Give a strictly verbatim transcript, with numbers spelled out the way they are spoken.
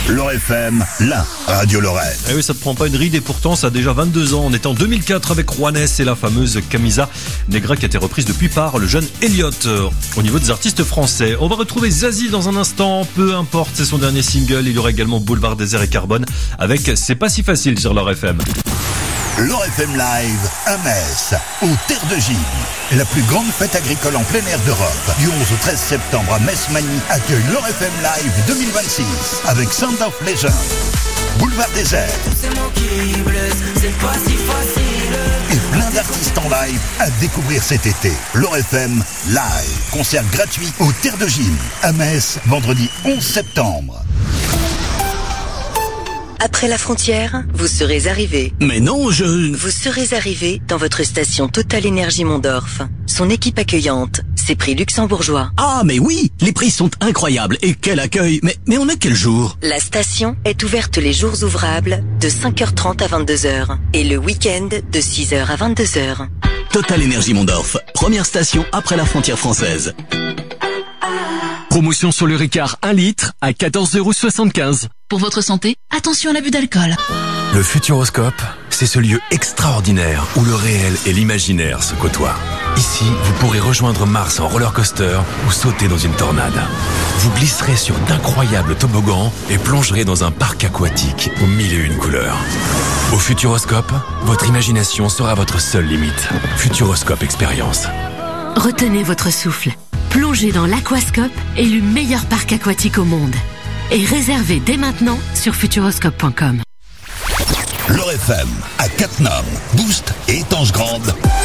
L'Or F M, la radio Lorraine. Eh oui, ça te prend pas une ride et pourtant ça a déjà vingt-deux ans. On était en deux mille quatre avec Juanes et la fameuse Camisa Negra qui a été reprise depuis par le jeune Elliot. Au niveau des artistes français, on va retrouver Zazie dans un instant, peu importe, c'est son dernier single. Il y aura également Boulevard Désert et Carbone avec C'est pas si facile sur l'Or F M. L'Or F M Live à Metz, aux Terres de Gilles. La plus grande fête agricole en plein air d'Europe. Du onze au treize septembre à Metz-Mani accueille l'Or F M Live deux mille vingt-six avec Sound of Legend, Boulevard Désert C'est moi qui blesse, c'est pas si facile. et plein d'artistes en live à découvrir cet été. L'Or F M Live, concert gratuit aux Terres de Gilles à Metz, vendredi onze septembre. Après la frontière, vous serez arrivé. Mais non, je... Vous serez arrivé dans votre station Total Énergie Mondorf. Son équipe accueillante, ses prix luxembourgeois. Ah, mais oui, les prix sont incroyables. Et quel accueil. Mais, mais on est quel jour? La station est ouverte les jours ouvrables de cinq heures trente à vingt-deux heures et le week-end de six heures à vingt-deux heures. Total Énergie Mondorf, première station après la frontière française. Promotion sur le Ricard un litre à quatorze euros soixante-quinze. Pour votre santé, attention à l'abus d'alcool. Le Futuroscope, c'est ce lieu extraordinaire où le réel et l'imaginaire se côtoient. Ici, vous pourrez rejoindre Mars en roller coaster ou sauter dans une tornade. Vous glisserez sur d'incroyables toboggans et plongerez dans un parc aquatique aux mille et une couleurs. Au Futuroscope, votre imagination sera votre seule limite. Futuroscope Expérience. Retenez votre souffle. Plongez dans l'Aquascope, élu meilleur parc aquatique au monde. Et réservez dès maintenant sur futuroscope point com. L'Or F M à Cattenom, Boost et Étanche Grande.